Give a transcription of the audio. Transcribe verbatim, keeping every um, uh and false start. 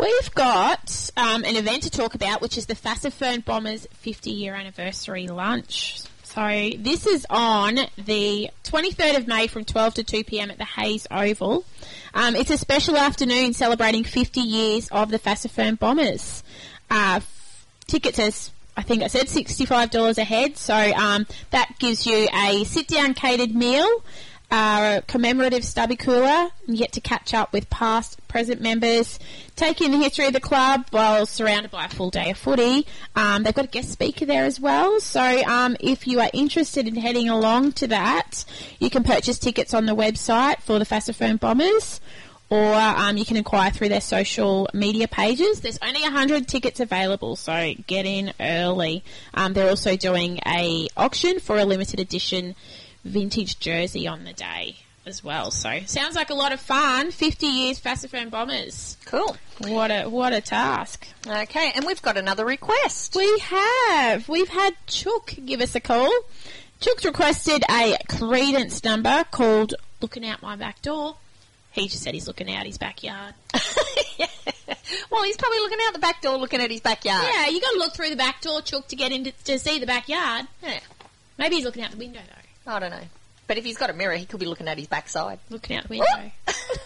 We've got um, an event to talk about, which is the Fassifern Bombers fifty-year anniversary lunch. So this is on the twenty-third of May from twelve to two p.m. at the Hayes Oval. Um, it's a special afternoon celebrating fifty years of the Fassifern Bombers. Uh, f- tickets, as I think I said, sixty-five dollars a head. So um, that gives you a sit-down catered meal, uh, commemorative stubby cooler, and you get to catch up with past, present members, take in the history of the club while surrounded by a full day of footy. Um, they've got a guest speaker there as well. So um, if you are interested in heading along to that, you can purchase tickets on the website for the Fassifern Bombers, or um, you can inquire through their social media pages. There's only one hundred tickets available, so get in early. Um, they're also doing a auction for a limited edition vintage jersey on the day as well. So sounds like a lot of fun. fifty years Fassifern Bombers. Cool. What a what a task. Okay, and we've got another request. We have. We've had Chook give us a call. Chook's requested a Credence number called Looking Out My Back Door. He just said he's looking out his backyard. Yeah. Well, he's probably looking out the back door looking at his backyard. Yeah, you got to look through the back door, Chook, to get into to see the backyard. Yeah. Maybe he's looking out the window, though. I don't know. But if he's got a mirror, he could be looking at his backside. Looking out the window.